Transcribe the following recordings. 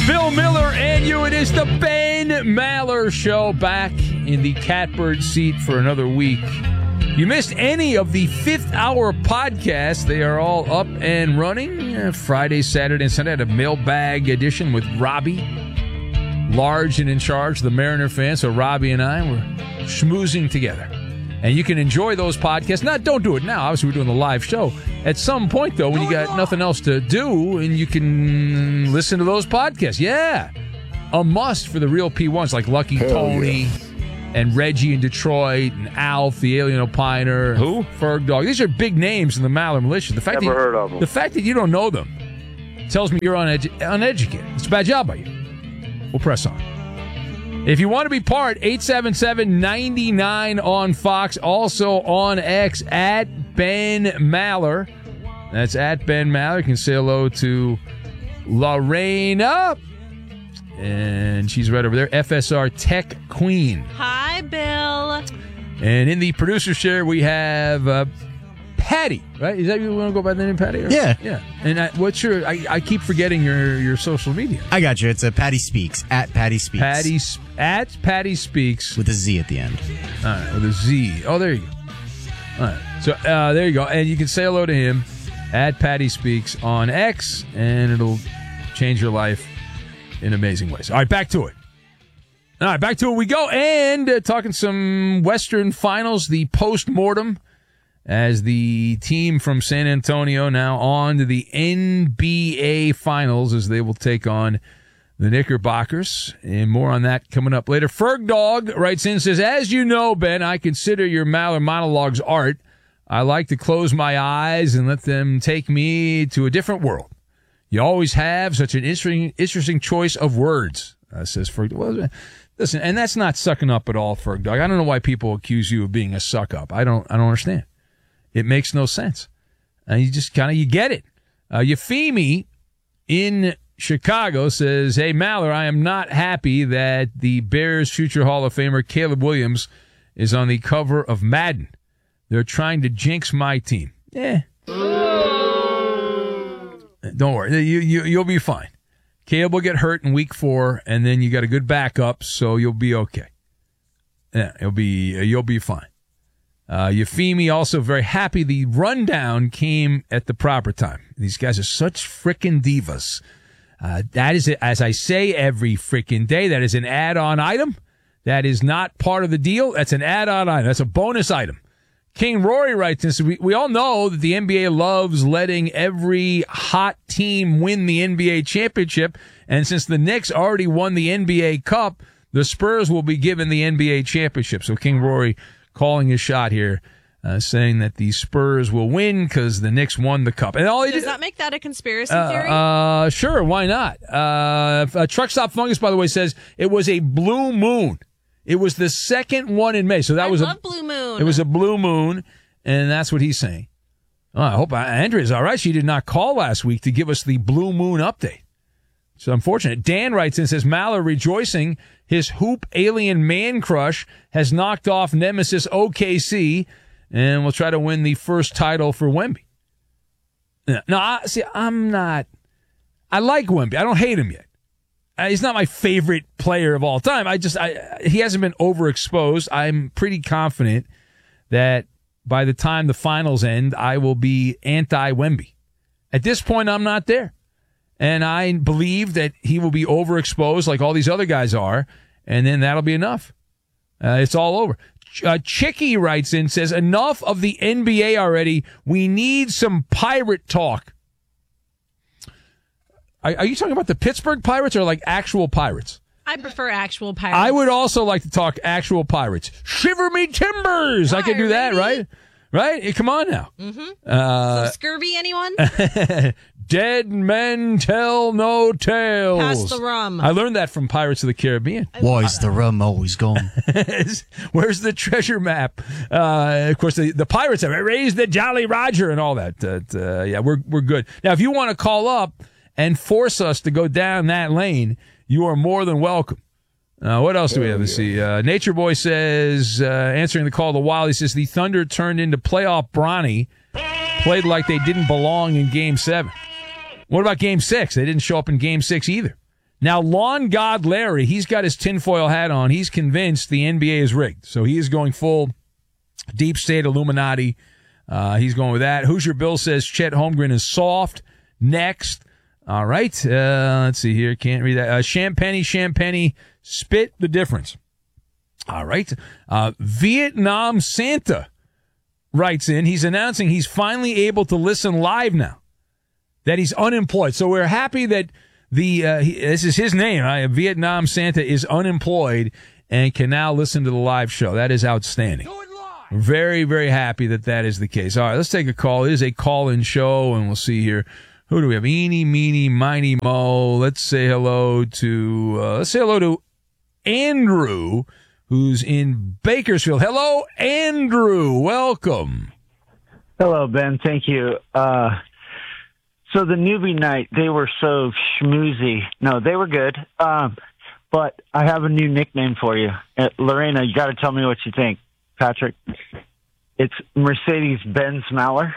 Bill Miller and you. It is the Ben Maller Show, back in the catbird seat for another week. You missed any of the fifth hour podcasts. They are all up and running. Friday, Saturday, and Sunday. I had a mailbag edition with Robbie, large and in charge, the Mariner fan. So Robbie and I were schmoozing together. And you can enjoy those podcasts. Don't do it now. Obviously, we're doing the live show. At some point, though, when you got nothing else to do, and you can listen to those podcasts. Yeah. A must for the real P1s like Lucky Tony and Reggie in Detroit and Alf, the Alien Opiner. Who? Ferg Dog. These are big names in the Maller Militia. Never heard of them. The fact that you don't know them tells me you're uneducated. It's a bad job by you. We'll press on. If you want to be part, 877-99 on Fox. Also on X, at Ben Maller. That's at Ben Maller. You can say hello to Lorena. And she's right over there. FSR Tech Queen. Hi, Bill. And in the producer chair, we have Patty, right? Is that you want to go by the name Patty? Or? Yeah. Yeah. And what's your... I keep forgetting your social media. I got you. It's a Patty Speaks, at Patty Speaks. At Patty Speaks. With a Z at the end. All right, with a Z. Oh, there you go. All right. So there you go. And you can say hello to him at Patty Speaks on X, and it'll change your life in amazing ways. All right, back to it. All right, back to it we go. And talking some Western Finals, the post-mortem, as the team from San Antonio now on to the NBA Finals as they will take on the Knickerbockers. And more on that coming up later. Ferg Dog writes in, says, as you know, Ben, I consider your Maller monologues art. I like to close my eyes and let them take me to a different world. You always have such an interesting choice of words, says Ferg. Well, listen, and that's not sucking up at all, Ferg Dog. I don't know why people accuse you of being a suck up. I don't understand. It makes no sense. You just you get it. Euphemie in Chicago says, hey, Maller, I am not happy that the Bears' future Hall of Famer Caleb Williams is on the cover of Madden. They're trying to jinx my team. Don't worry. You'll be fine. Caleb will get hurt in week 4, and then you got a good backup, so you'll be okay. Yeah, you'll be fine. Euphemie also very happy the rundown came at the proper time. These guys are such frickin' divas. That is, as I say every frickin' day, that is an add-on item. That is not part of the deal. That's an add-on item. That's a bonus item. King Rory writes this. We all know that the NBA loves letting every hot team win the NBA championship. And since the Knicks already won the NBA Cup, the Spurs will be given the NBA championship. So King Rory calling his shot here, saying that the Spurs will win because the Knicks won the cup. And Does that make that a conspiracy theory? Sure, why not? Truck Stop Fungus, by the way, says it was a blue moon. It was the second one in May. So that was love blue moon. It was a blue moon, and that's what he's saying. Oh, I hope Andrea's all right. She did not call last week to give us the blue moon update. It's unfortunate. Dan writes in and says, Maller rejoicing his hoop alien man crush has knocked off nemesis OKC and will try to win the first title for Wemby. No, I'm not. I like Wemby. I don't hate him yet. He's not my favorite player of all time. He hasn't been overexposed. I'm pretty confident that by the time the finals end, I will be anti-Wemby. At this point, I'm not there. And I believe that he will be overexposed like all these other guys are, and then that'll be enough. It's all over. Chicky writes in, says, enough of the NBA already. We need some pirate talk. Are you talking about the Pittsburgh Pirates or like actual pirates? I prefer actual pirates. I would also like to talk actual pirates. Shiver me timbers. I can do that, right? Right? Come on now. Mm-hmm. Scurvy, anyone? Dead men tell no tales. Pass the rum. I learned that from Pirates of the Caribbean. Why is the rum always gone? Where's the treasure map? Of course, the pirates have raised the Jolly Roger and all that. Yeah, we're good. Now, if you want to call up and force us to go down that lane, you are more than welcome. What else do we have to see? Nature Boy says, answering the call of the Wild, he says, the Thunder turned into playoff Bronny, played like they didn't belong in Game 7. What about Game 6? They didn't show up in Game 6 either. Now, lawn god Larry, he's got his tinfoil hat on. He's convinced the NBA is rigged. So he is going full deep state Illuminati. He's going with that. Hoosier Bill says Chet Holmgren is soft. Next. All right. Let's see here. Can't read that. Champagne, spit the difference. All right. Vietnam Santa writes in. He's announcing he's finally able to listen live now, that he's unemployed. So we're happy that this is his name. Vietnam Santa is unemployed and can now listen to the live show. That is outstanding. Very, very happy that is the case. All right, let's take a call. It is a call-in show, and we'll see here. Who do we have? Eeny, meeny, miny, mo. Let's say hello to Andrew, who's in Bakersfield. Hello, Andrew. Welcome. Hello, Ben. Thank you. So the newbie night, they were so schmoozy. No, they were good. But I have a new nickname for you. Lorena, you got to tell me what you think. Patrick, it's Mercedes-Benz Mauer.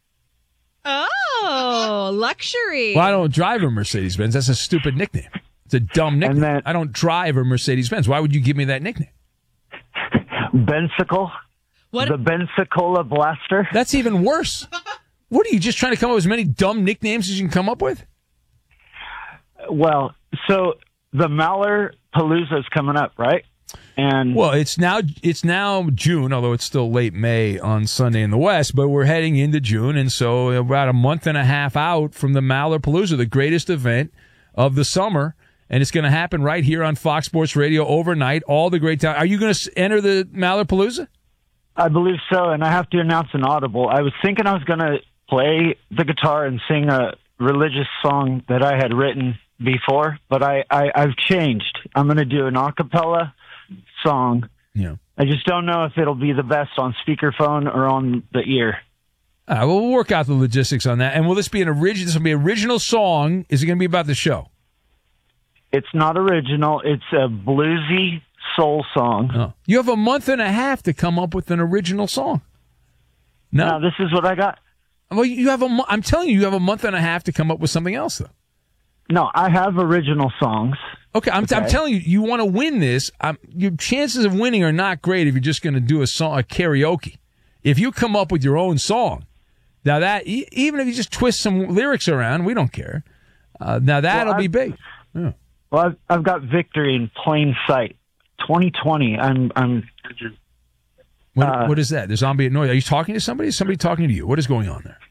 Oh, luxury. Well, I don't drive a Mercedes-Benz. That's a stupid nickname. It's a dumb nickname. I don't drive a Mercedes-Benz. Why would you give me that nickname? Bensicle. What? The Bensicola Blaster. That's even worse. What are you, just trying to come up with as many dumb nicknames as you can come up with? Well, so the Mauer Palooza is coming up, right? And well, it's now June, although it's still late May on Sunday in the West, but we're heading into June, and so about a month and a half out from the Mallerpalooza, the greatest event of the summer, and it's going to happen right here on Fox Sports Radio overnight, all the great time. Are you going to enter the Mallerpalooza? I believe so, and I have to announce an audible. I was thinking I was going to play the guitar and sing a religious song that I had written before, but I've changed. I'm going to do an a cappella song. Yeah. I just don't know if it'll be the best on speakerphone or on the ear. Well, we'll work out the logistics on that. And will this be this will be an original song? Is it going to be about the show? It's not original. It's a bluesy soul song. Oh. You have a month and a half to come up with an original song. No, this is what I got. Well, you have I'm telling you, you have a month and a half to come up with something else, though. No, I have original songs. Okay, I'm telling you, you want to win this. Your chances of winning are not great if you're just going to do a karaoke. If you come up with your own song, now that even if you just twist some lyrics around, we don't care. Now that'll be big. Yeah. Well, I've got victory in plain sight. 2020. What is that? There's ambient noise. Are you talking to somebody? Is somebody talking to you? What is going on there?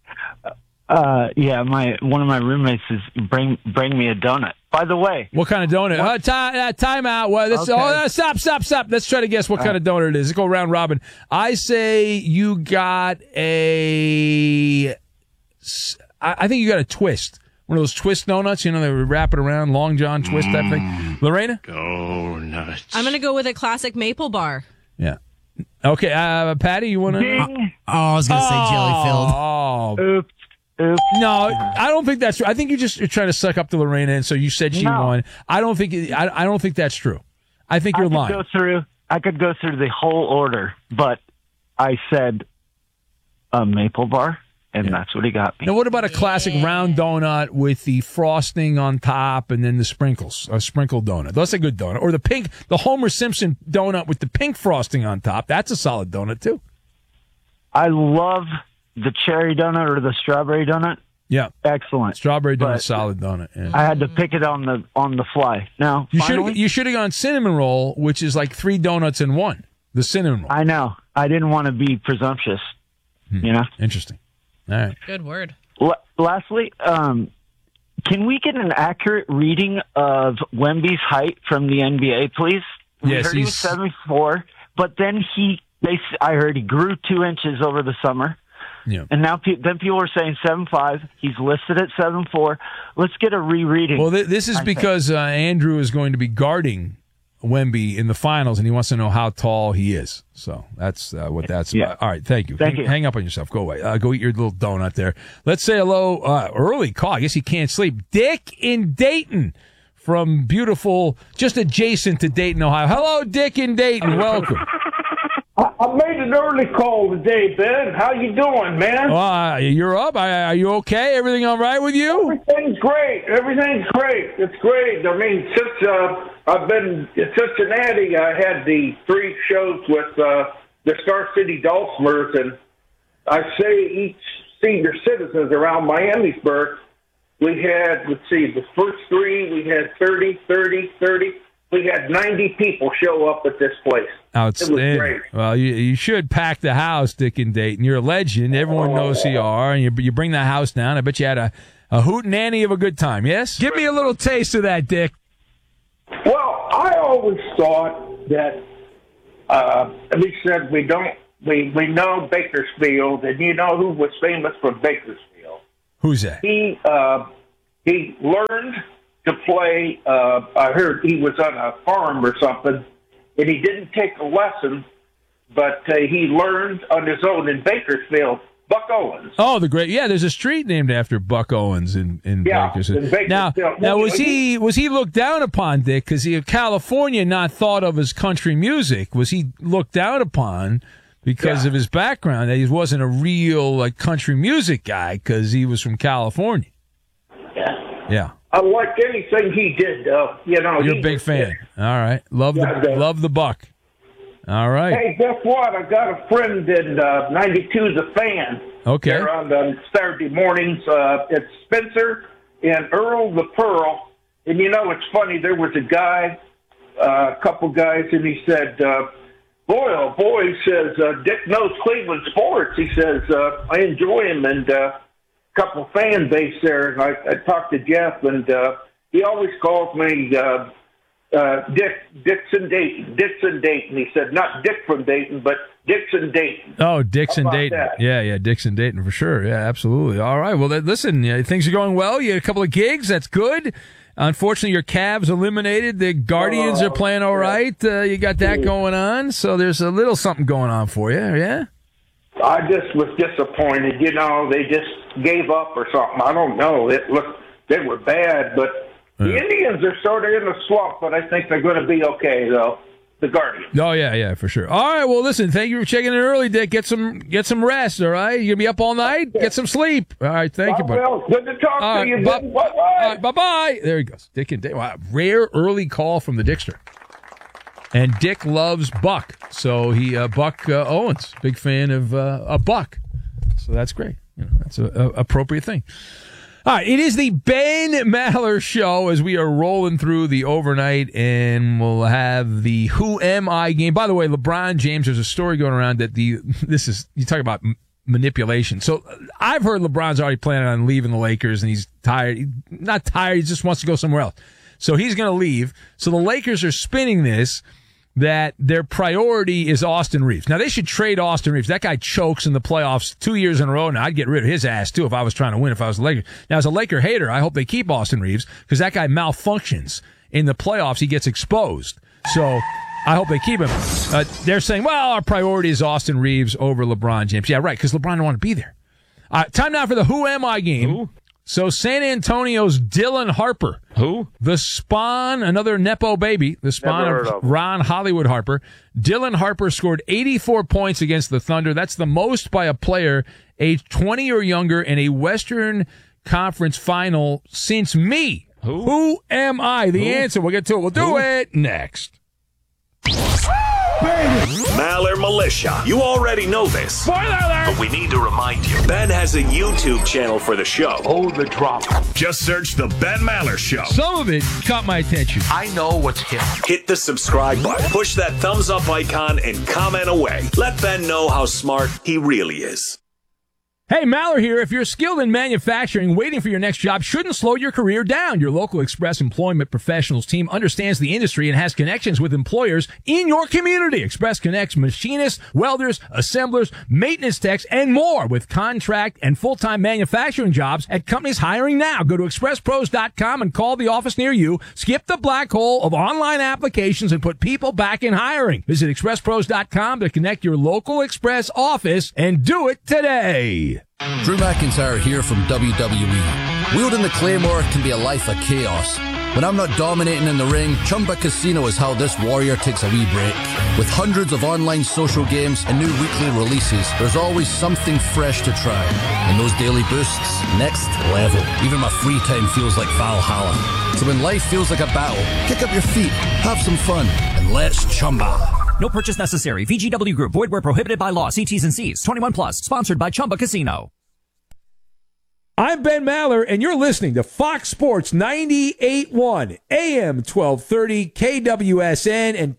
Yeah, one of my roommates is bring me a donut. By the way, what kind of donut? Time out. Well, okay. Stop. Let's try to guess what kind of donut it is. Let's go round robin. I say you got I think you got a twist. One of those twist donuts, you know, they wrap it around, Long John twist, that thing. Lorena? Go nuts. I'm going to go with a classic maple bar. Yeah. Okay, Patty, you want to? I was going to say jelly filled. Oops. No, I don't think that's true. I think you're trying to suck up to Lorena, and so you said she won. I don't think that's true. I think you're lying. I could go through the whole order, but I said a maple bar, and that's what he got me. Now, what about a classic round donut with the frosting on top and then the sprinkles? A sprinkled donut. That's a good donut. Or the Homer Simpson donut with the pink frosting on top. That's a solid donut, too. I love the cherry donut or the strawberry donut. Yeah. Excellent. Strawberry donut, solid donut. Yeah. I had to pick it on the fly. Now, you should have gone cinnamon roll, which is like 3 donuts in one. The cinnamon roll. I know. I didn't want to be presumptuous. You know? Interesting. All right. Good word. Lastly, can we get an accurate reading of Wemby's height from the NBA, please? We heard he was 74, but then I heard he grew 2 inches over the summer. Yeah. And now then people are saying 7'5". He's listed at 7'4". Let's get a rereading. Well, this is because Andrew is going to be guarding Wemby in the finals, and he wants to know how tall he is. So that's what that's about. All right, thank you. Thank you. Hang up on yourself. Go away. Go eat your little donut there. Let's say hello. Early call. I guess he can't sleep. Dick in Dayton from beautiful, just adjacent to Dayton, Ohio. Hello, Dick in Dayton. Welcome. I made an early call today, Ben. How you doing, man? You're up. Are you okay? Everything all right with you? Everything's great. Everything's great. It's great. I mean, since I've been in Cincinnati, I had the 3 shows with the Star City Dulcimers, and I say each senior citizens around Miamisburg, we had, the first 3, we had 30. We had 90 people show up at this place. Outstanding. It was great. Well, you should pack the house, Dick and Dayton. You're a legend. Everyone knows who you are, and you bring the house down. I bet you had a hootenanny of a good time, yes? Give me a little taste of that, Dick. Well, I always thought that, we said we know Bakersfield, and you know who was famous for Bakersfield. Who's that? He learned to play, I heard he was on a farm or something, and he didn't take a lesson, but he learned on his own in Bakersfield. Buck Owens. Oh, there's a street named after Buck Owens in Bakersfield. In Bakersfield. Now was he looked down upon, Dick, because California not thought of as country music? Was he looked down upon because of his background, that he wasn't a real country music guy because he was from California? Yeah. I liked anything he did, though. You're a big fan. All right. Love the Buck. All right. Hey, guess what? I got a friend in 92, The Fan. Okay. They're on the Saturday mornings. It's Spencer and Earl the Pearl. And it's funny. There was a couple guys, and he said, boy, oh boy, he says, Dick knows Cleveland sports. He says, I enjoy him, and couple fan base there. I talked to Jeff, and he always calls me Dixon Dayton. He said not Dick from Dayton, but Dixon Dayton. Oh, Dixon Dayton. That? Yeah, Dixon Dayton for sure. Yeah, absolutely. All right. Well, listen, things are going well. You had a couple of gigs. That's good. Unfortunately, your Cavs eliminated. The Guardians are playing all right. You got that going on. So there's a little something going on for you. Yeah. I just was disappointed. They just gave up or something. I don't know. They were bad, but the Indians are sort of in a slump, but I think they're going to be okay, though. The Guardians. Oh, yeah, for sure. All right, well, listen, thank you for checking in early, Dick. Get some rest, all right? You going to be up all night? Get some sleep. All right, thank you, buddy. Well, good to talk to you. Bye-bye. All right, bye-bye. There he goes. Dick and Dave. Wow, rare early call from the Dickster. And Dick loves Buck, so Buck Owens, big fan of Buck. So that's great. That's an appropriate thing. All right, it is the Ben Maller Show as we are rolling through the overnight, and we'll have the Who Am I game. By the way, LeBron James, there's a story going around that you talk about manipulation. So I've heard LeBron's already planning on leaving the Lakers, and he's tired. Not tired, he just wants to go somewhere else. So he's going to leave. So the Lakers are spinning this that their priority is Austin Reeves. Now, they should trade Austin Reeves. That guy chokes in the playoffs 2 years in a row. Now, I'd get rid of his ass, too, if I was trying to win, if I was a Laker. Now, as a Laker hater, I hope they keep Austin Reeves because that guy malfunctions. In the playoffs, he gets exposed. So I hope they keep him. They're saying, well, our priority is Austin Reeves over LeBron James. Yeah, right, because LeBron don't want to be there. Time now for the Who Am I game. Who? So San Antonio's Dylan Harper. Who? The spawn, another Nepo baby, the spawn of Ron Hollywood Harper. Dylan Harper scored 84 points against the Thunder. That's the most by a player age 20 or younger in a Western Conference final since me. Who am I? The answer. We'll get to it. We'll do it next. Maller Militia. You already know this. Spoiler alert! But we need to remind you. Ben has a YouTube channel for the show. Hold the drama. Just search The Ben Maller Show. Some of it caught my attention. I know what's hip. Hit the subscribe button. Push that thumbs up icon and comment away. Let Ben know how smart he really is. Hey, Maller here. If you're skilled in manufacturing, waiting for your next job shouldn't slow your career down. Your local Express Employment Professionals team understands the industry and has connections with employers in your community. Express connects machinists, welders, assemblers, maintenance techs, and more with contract and full-time manufacturing jobs at companies hiring now. Go to expresspros.com and call the office near you. Skip the black hole of online applications and put people back in hiring. Visit expresspros.com to connect your local Express office and do it today. Drew McIntyre here from WWE. Wielding the Claymore can be a life of chaos. When I'm not dominating in the ring, Chumba Casino is how this warrior takes a wee break. With hundreds of online social games and new weekly releases, there's always something fresh to try. And those daily boosts, next level. Even my free time feels like Valhalla. So when life feels like a battle, kick up your feet, have some fun, and let's Chumba. No purchase necessary. VGW Group. Void where prohibited by law. See T's and C's. 21 plus. Sponsored by Chumba Casino. I'm Ben Maller, and you're listening to Fox Sports 98.1 AM 1230 KWSN and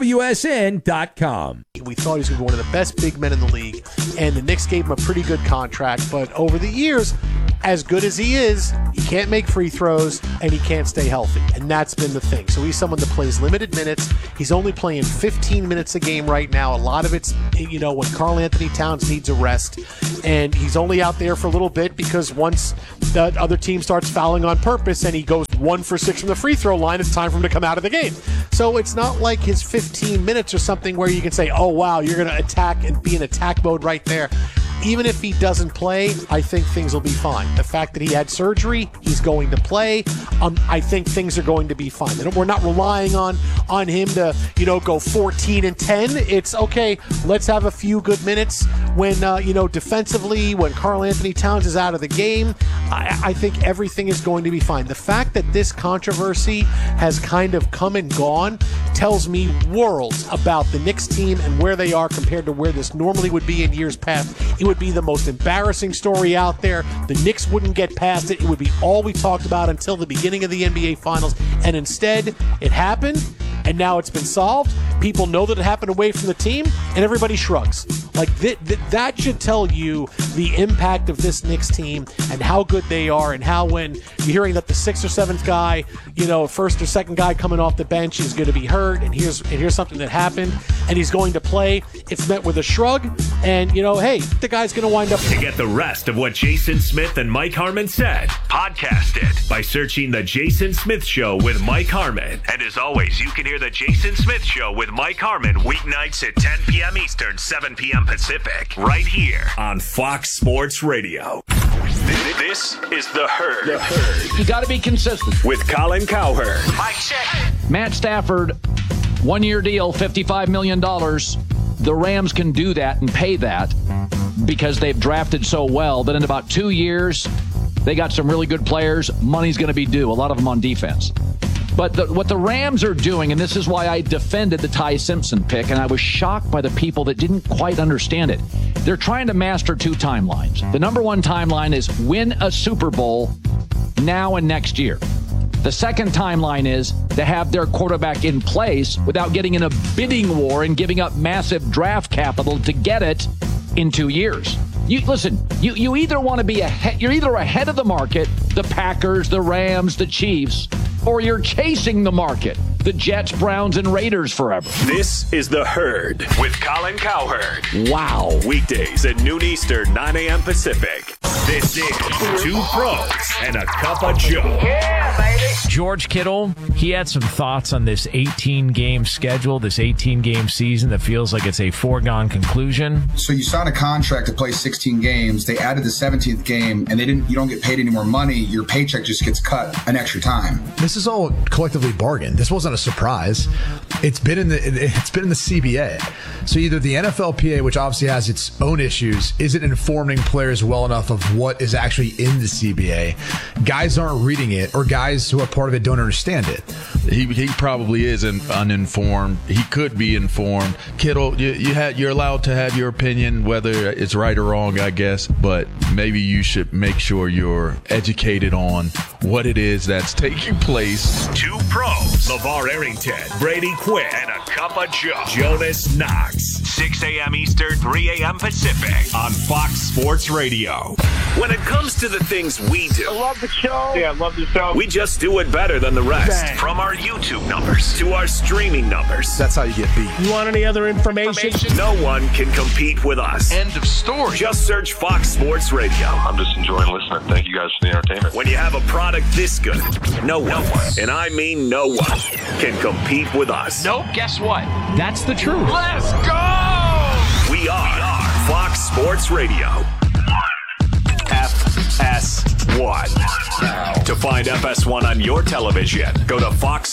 KWSN.com. We thought he was going to be one of the best big men in the league, and the Knicks gave him a pretty good contract. But over the years, as good as he is, he can't make free throws, and he can't stay healthy. And that's been the thing. So he's someone that plays limited minutes. He's only playing 15 minutes a game right now. A lot of it's, when Karl Anthony Towns needs a rest. And he's only out there for a little bit because once the other team starts fouling on purpose and he goes 1 for 6 from the free throw line, it's time for him to come out of the game. So it's not like his 15 minutes or something where you can say, oh, wow, you're going to attack and be in attack mode right there. Even if he doesn't play, I think things will be fine. The fact that he had surgery, he's going to play. I think things are going to be fine. We're not relying on him to, go 14 and 10. It's okay. Let's have a few good minutes when, defensively, when Karl Anthony Towns is out of the game. I think everything is going to be fine. The fact that this controversy has kind of come and gone tells me worlds about the Knicks team and where they are compared to where this normally would be in years past. It would be the most embarrassing story out there. The Knicks wouldn't get past it. It would be all we talked about until the beginning of the NBA Finals. And instead, it happened, and now it's been solved. People know that it happened away from the team, and everybody shrugs. Like, that should tell you the impact of this Knicks team and how good they are, and how when you're hearing that the 6th or 7th guy, first or second guy coming off the bench is going to be hurt, and here's something that happened, and he's going to play, it's met with a shrug, and, hey, the guy's going to wind up. To get the rest of what Jason Smith and Mike Harmon said, podcast it by searching The Jason Smith Show with Mike Harmon. And as always, you can hear The Jason Smith Show with Mike Harmon weeknights at 10 p.m. Eastern, 7 p.m. Pacific, right here on Fox Sports Radio. This is The Herd. The Herd. You got to be consistent. With Colin Cowherd. Mike check. Matt Stafford, 1-year deal, $55 million. The Rams can do that and pay that because they've drafted so well that in about 2 years, they got some really good players. Money's going to be due, a lot of them on defense. But what the Rams are doing, and this is why I defended the Ty Simpson pick, and I was shocked by the people that didn't quite understand it. They're trying to master 2 timelines. The number 1 timeline is win a Super Bowl now and next year. The second timeline is to have their quarterback in place without getting in a bidding war and giving up massive draft capital to get it in 2 years. You either want to be ahead, you're either ahead of the market, the Packers, the Rams, the Chiefs, or you're chasing the market, the Jets, Browns, and Raiders forever. This is The Herd with Colin Cowherd. Wow. Weekdays at noon Eastern, 9 a.m. Pacific. This is 2 Pros and a Cup of Joe. Yeah, baby. George Kittle, he had some thoughts on this 18-game schedule, this 18-game season that feels like it's a foregone conclusion. So you sign a contract to play 16 games. They added the 17th game, and you don't get paid any more money. Your paycheck just gets cut an extra time. This is all collectively bargained. This wasn't a surprise. It's been in the CBA. So either the NFLPA, which obviously has its own issues, isn't informing players well enough of what is actually in the CBA. Guys aren't reading it, or guys who are part of it don't understand it. He probably is uninformed. He could be informed. Kittle, you're allowed to have your opinion, whether it's right or wrong, I guess, but maybe you should make sure you're educated on what it is that's taking place. 2 Pros, LeVar Arrington, Brady Quinn, and a Cup of Joe, Jonas Knox. 6 a.m. Eastern, 3 a.m. Pacific on Fox Sports Radio. When it comes to the things we do, I love the show. Yeah, I love the show. We just do it better than the rest. Dang. From our YouTube numbers to our streaming numbers. That's how you get beat. You want any other information? No one can compete with us. End of story. Just search Fox Sports Radio. I'm just enjoying listening. Thank you guys for the entertainment. When you have a product this good, no one, and I mean no one, can compete with us. Nope, guess what? That's the truth. Let's go! We are Fox Sports Radio. FS1. FS1. To find FS1 on your television, go to Fox